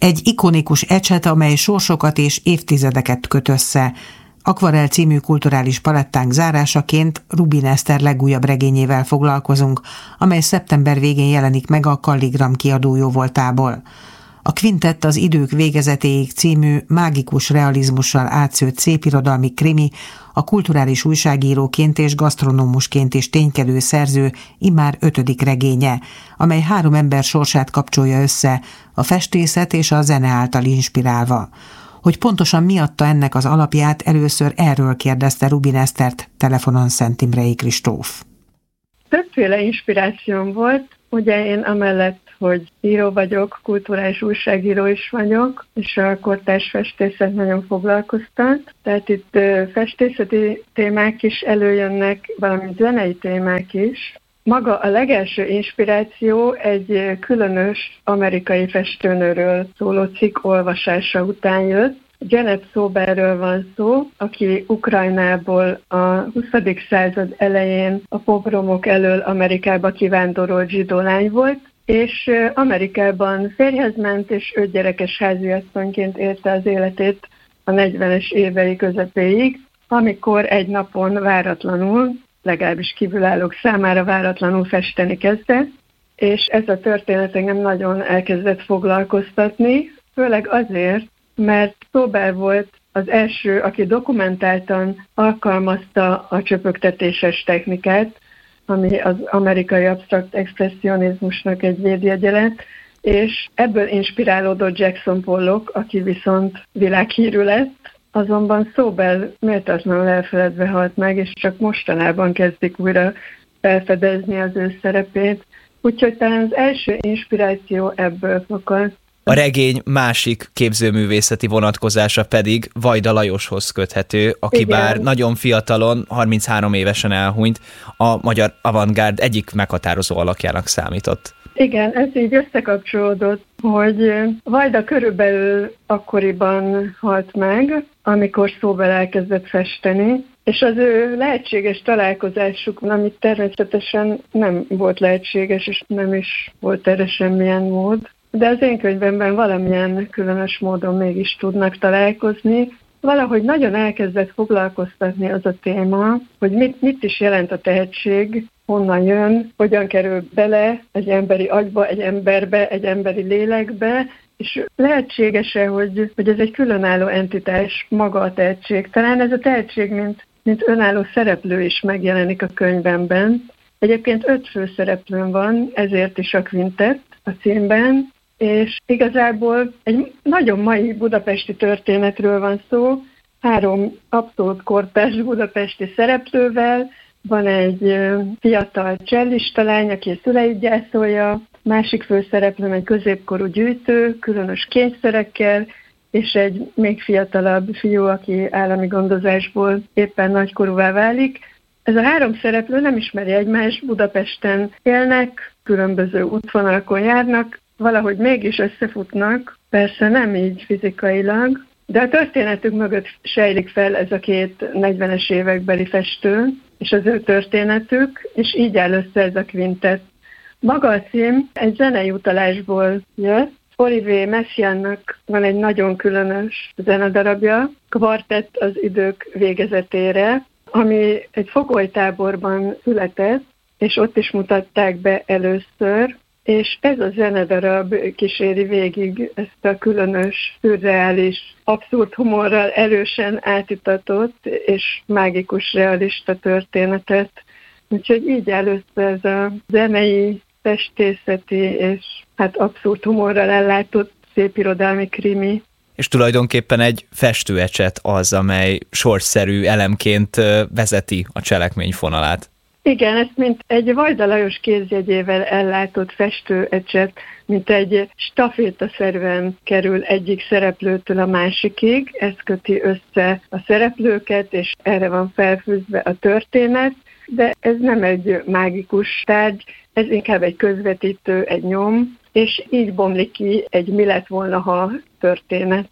Egy ikonikus ecset, amely sorsokat és évtizedeket köt össze. Akvarell című kulturális palettánk zárásaként Rubin Eszter legújabb regényével foglalkozunk, amely szeptember végén jelenik meg a Kalligram kiadó jóvoltából. A Kvintett az idők végezetéig című mágikus realizmussal átszőtt szépirodalmi krimi, a kulturális újságíróként és gasztronómusként is ténykedő szerző immár 5. regénye, amely 3 ember sorsát kapcsolja össze, a festészet és a zene által inspirálva. Hogy pontosan mi adta ennek az alapját, először erről kérdezte Rubin Esztert telefonon Szent Imrei Kristóf. Többféle inspirációm volt, ugye én amellett, hogy író vagyok, kulturális újságíró is vagyok, és a kortárs festészet nagyon foglalkoztat. Tehát itt festészeti témák is előjönnek, valamint zenei témák is. Maga a legelső inspiráció egy különös amerikai festőnőről szóló cikk olvasása után jött. Janet Soberről van szó, aki Ukrajnából a 20. század elején a pogromok elől Amerikába kivándorolt zsidó lány volt, és Amerikában férjhez ment, és 5 gyerekes háziasszonyként élte az életét a 40-es évei közepéig, amikor egy napon váratlanul, legalábbis kívülállók számára váratlanul festeni kezdett, és ez a történet engem nagyon elkezdett foglalkoztatni, főleg azért, mert Sober volt az első, aki dokumentáltan alkalmazta a csöpögtetéses technikát, ami az amerikai absztrakt expresszionizmusnak egy védjegye lett, és ebből inspirálódott Jackson Pollock, aki viszont világhírű lett, azonban Sober méltatlanul elfeledve halt meg, és csak mostanában kezdik újra felfedezni az ő szerepét, úgyhogy talán az első inspiráció ebből fakad. A regény másik képzőművészeti vonatkozása pedig Vajda Lajoshoz köthető, aki igen, bár nagyon fiatalon, 33 évesen elhunyt, a magyar avantgárd egyik meghatározó alakjának számított. Igen, ez így összekapcsolódott, hogy Vajda körülbelül akkoriban halt meg, amikor Sober elkezdett festeni, és az ő lehetséges találkozásuk, amit természetesen nem volt lehetséges, és nem is volt erre semmilyen mód, de az én könyvemben valamilyen különös módon mégis tudnak találkozni. Valahogy nagyon elkezdett foglalkoztatni az a téma, hogy mit is jelent a tehetség, honnan jön, hogyan kerül bele egy emberi agyba, egy emberbe, egy emberi lélekbe, és lehetséges-e, hogy ez egy különálló entitás, maga a tehetség. Talán ez a tehetség, mint önálló szereplő is megjelenik a könyvemben. Egyébként 5 főszereplőn van, ezért is a Kvintett a címben, és igazából egy nagyon mai budapesti történetről van szó, 3 abszolút kortárs budapesti szereplővel, van egy fiatal csellista lány, aki a szüleit gyászolja, másik főszereplő egy középkorú gyűjtő, különös kényszerekkel, és egy még fiatalabb fiú, aki állami gondozásból éppen nagykorúvá válik. Ez a 3 szereplő nem ismeri egymást, Budapesten élnek, különböző útvonalakon járnak, valahogy mégis összefutnak, persze nem így fizikailag, de a történetük mögött sejlik fel ez a 2 40-es évekbeli festő, és az ő történetük, és így áll össze ez a Kvintett. Maga a cím egy zenei utalásból jött. Olivier Messiaennek van egy nagyon különös zenedarabja, Kvartett az idők végezetére, ami egy fogolytáborban született, és ott is mutatták be először, és ez a zenedarab kíséri végig ezt a különös, szürreális, abszurd humorral erősen átitatott és mágikus realista történetet. Úgyhogy így áll össze ez a zenei, festészeti és abszurd humorral ellátott szépirodalmi krimi. És tulajdonképpen egy festőecset az, amely sorsszerű elemként vezeti a cselekmény fonalát. Igen, ezt mint egy Vajda Lajos kézjegyével ellátott festőecset, mint egy stafétaszerűen kerül egyik szereplőtől a másikig, ez köti össze a szereplőket, és erre van felfűzve a történet, de ez nem egy mágikus tárgy, ez inkább egy közvetítő, egy nyom, és így bomlik ki egy mi lett volna, ha történet.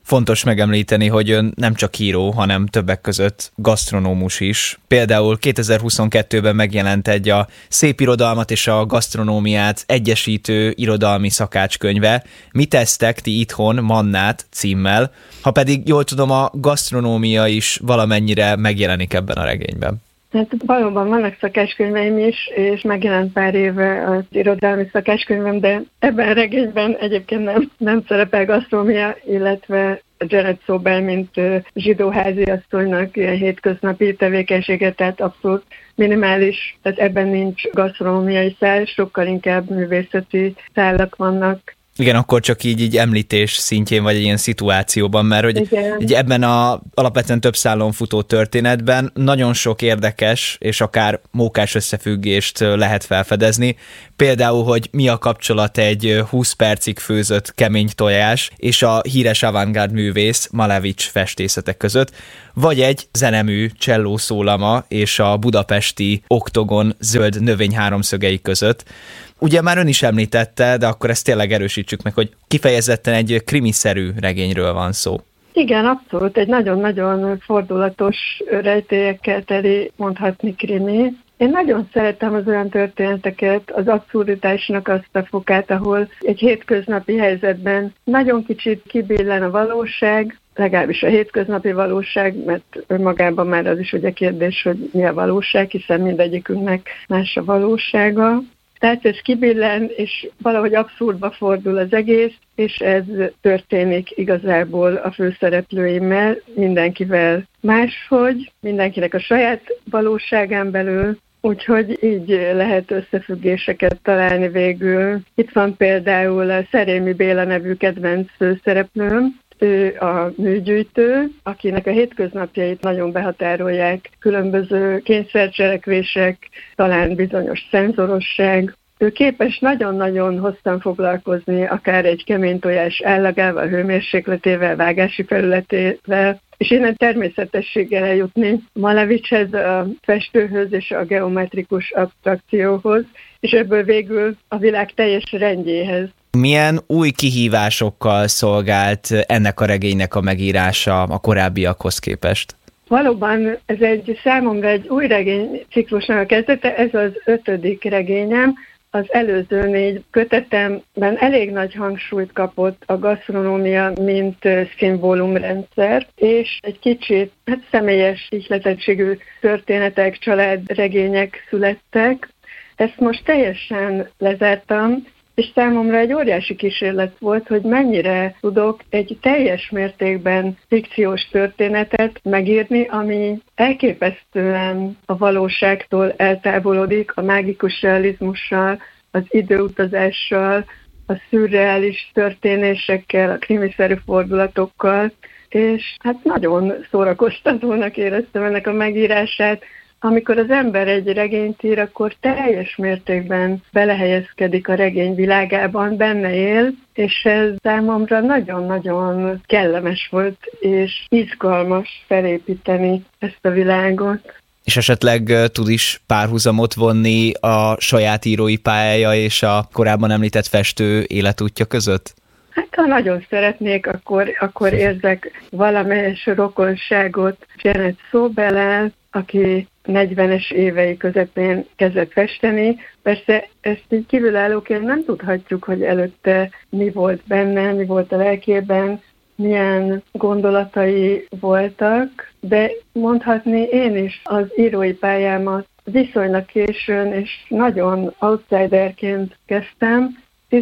Fontos megemlíteni, hogy ön nem csak író, hanem többek között gasztronómus is. Például 2022-ben megjelent egy a szép irodalmat és a gasztronómiát egyesítő irodalmi szakácskönyve, Mit esztek ti itthon Mannát címmel, ha pedig jól tudom, a gasztronómia is valamennyire megjelenik ebben a regényben. Hát valóban vannak szakácskönyveim is, és megjelent pár éve az irodalmi szakácskönyvem, de ebben a regényben egyébként nem szerepel gasztronómia, illetve Janet Sobel, mint zsidó háziasszonynak ilyen hétköznapi tevékenységet, tehát abszolút minimális, tehát ebben nincs gasztronómiai szál, sokkal inkább művészeti szálak vannak. Igen, akkor csak így említés szintjén, vagy egy ilyen szituációban, mert hogy így ebben a alapvetően több szálon futó történetben nagyon sok érdekes és akár mókás összefüggést lehet felfedezni. Például, hogy mi a kapcsolat egy 20 percig főzött kemény tojás és a híres avantgárd művész Malevich festészetek között, vagy egy zenemű cselló szólama és a budapesti oktogon zöld növény háromszögei között. Ugye már ön is említette, de akkor ezt tényleg erősítsük meg, hogy kifejezetten egy krimiszerű regényről van szó. Igen, abszolút. Egy nagyon-nagyon fordulatos rejtélyekkel teli, mondhatni krimi. Én nagyon szeretem az olyan történeteket, az abszurditásnak azt a fokát, ahol egy hétköznapi helyzetben nagyon kicsit kibillen a valóság, legalábbis a hétköznapi valóság, mert önmagában már az is ugye kérdés, hogy mi a valóság, hiszen mindegyikünknek más a valósága. Tehát ez kibillen, és valahogy abszurdba fordul az egész, és ez történik igazából a főszereplőimmel, mindenkivel máshogy, mindenkinek a saját valóságán belül, úgyhogy így lehet összefüggéseket találni végül. Itt van például a Szerémi Béla nevű kedvenc főszereplőm, ő a műgyűjtő, akinek a hétköznapjait nagyon behatárolják különböző kényszercselekvések, talán bizonyos szenzorosság. Ő képes nagyon-nagyon hosszan foglalkozni akár egy kemény tojás állagával, hőmérsékletével, vágási felületével, és innen természetességgel eljutni Malevichhez, a festőhöz és a geometrikus abstrakcióhoz, és ebből végül a világ teljes rendjéhez. Milyen új kihívásokkal szolgált ennek a regénynek a megírása a korábbiakhoz képest? Valóban ez számomra egy új regényciklusnak a kezdete, ez az 5. regényem. Az előző 4 kötetemben elég nagy hangsúlyt kapott a gasztronómia, mint szimbólumrendszer, és egy kicsit személyes ihletettségű történetek, családregények születtek. Ezt most teljesen lezártam, és számomra egy óriási kísérlet volt, hogy mennyire tudok egy teljes mértékben fikciós történetet megírni, ami elképesztően a valóságtól eltávolodik, a mágikus realizmussal, az időutazással, a szürreális történésekkel, a krimiszerű fordulatokkal, és nagyon szórakoztatónak éreztem ennek a megírását. Amikor az ember egy regényt ír, akkor teljes mértékben belehelyezkedik a regény világában, benne él, és ez számomra nagyon-nagyon kellemes volt, és izgalmas felépíteni ezt a világot. És esetleg tud is párhuzamot vonni a saját írói pályája és a korábban említett festő életútja között? Hát ha nagyon szeretnék, akkor érzek valamelyes rokonságot Janet Sobellel, aki 40-es évei közepén kezdett festeni. Persze ezt így kívülállóként nem tudhatjuk, hogy előtte mi volt benne, mi volt a lelkében, milyen gondolatai voltak, de mondhatni én is az írói pályámat viszonylag későn és nagyon outsiderként kezdtem.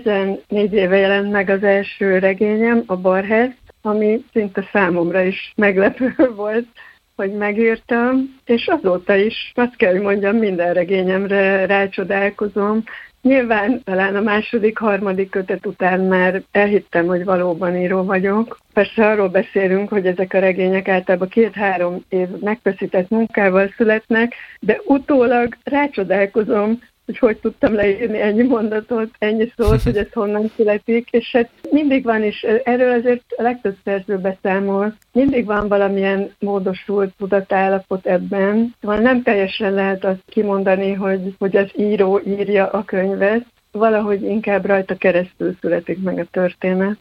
14 éve jelent meg az első regényem, a Barhest, ami szinte számomra is meglepő volt, hogy megírtam, és azóta is, azt kell, hogy mondjam, minden regényemre rácsodálkozom. Nyilván talán a második, harmadik kötet után már elhittem, hogy valóban író vagyok. Persze arról beszélünk, hogy ezek a regények általában 2-3 év megfeszített munkával születnek, de utólag rácsodálkozom, hogy tudtam leírni ennyi mondatot, ennyi szót, hogy ez honnan születik, és hát mindig van, és erről azért a legtöbb szerző beszámol, mindig van valamilyen módosult tudatállapot ebben. Nem teljesen lehet azt kimondani, hogy az író írja a könyvet, valahogy inkább rajta keresztül születik meg a történet.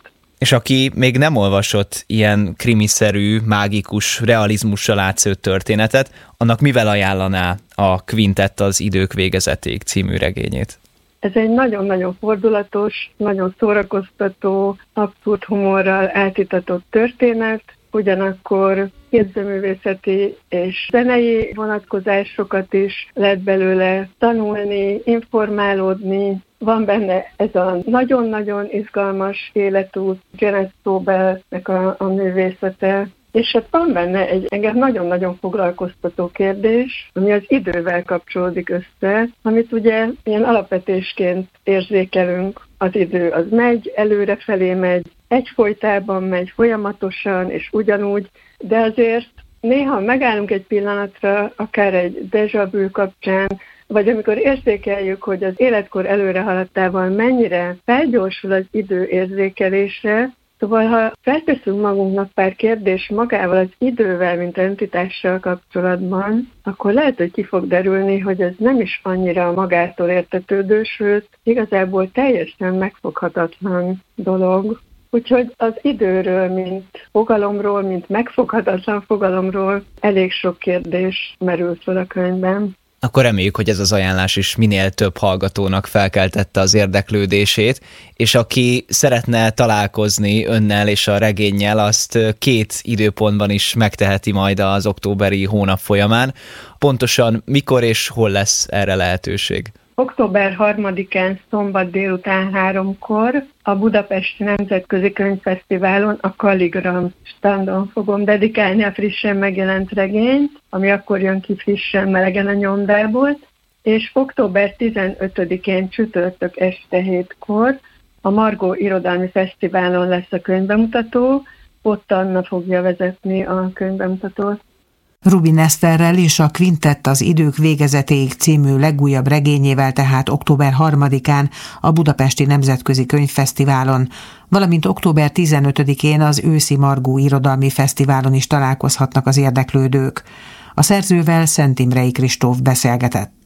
És aki még nem olvasott ilyen krimiszerű, mágikus, realizmussal átszőtt történetet, annak mivel ajánlaná a Quintett az Idők végezetéig című regényét? Ez egy nagyon-nagyon fordulatos, nagyon szórakoztató, abszurd humorral átitatott történet, ugyanakkor képzőművészeti és zenei vonatkozásokat is lehet belőle tanulni, informálódni. Van benne ez a nagyon-nagyon izgalmas életút, Janet Sobelnek a művészete, és hát van benne egy engem nagyon-nagyon foglalkoztató kérdés, ami az idővel kapcsolódik össze, amit ugye ilyen alapvetésként érzékelünk. Az idő az megy, előrefelé megy, egyfolytában megy, folyamatosan és ugyanúgy, de azért néha megállunk egy pillanatra, akár egy déjà vu kapcsán, vagy amikor érzékeljük, hogy az életkor előrehaladtával mennyire felgyorsul az idő érzékelése. Szóval, ha felteszünk magunknak pár kérdést magával az idővel, mint entitással kapcsolatban, akkor lehet, hogy ki fog derülni, hogy ez nem is annyira magától értetődő, sőt, igazából teljesen megfoghatatlan dolog. Úgyhogy az időről, mint fogalomról, mint megfoghatatlan fogalomról elég sok kérdés merül fel a könyvben. Akkor reméljük, hogy ez az ajánlás is minél több hallgatónak felkeltette az érdeklődését, és aki szeretne találkozni önnel és a regénnyel, azt 2 időpontban is megteheti majd az októberi hónap folyamán. Pontosan mikor és hol lesz erre lehetőség? Október 3-án szombat délután 3-kor a Budapesti Nemzetközi Könyvfesztiválon a Kaligram standon fogom dedikálni a frissen megjelent regényt, ami akkor jön ki frissen, melegen a nyomdából, és október 15-én csütörtök este 7-kor a Margó Irodalmi Fesztiválon lesz a könyvbemutató, ott Anna fogja vezetni a könyvbemutatót. Rubin Eszterrel és a Quintett az Idők végezetéig című legújabb regényével tehát október 3-án a Budapesti Nemzetközi Könyvfesztiválon, valamint október 15-én az őszi Margó Irodalmi Fesztiválon is találkozhatnak az érdeklődők. A szerzővel Szent Imrei Kristóf beszélgetett.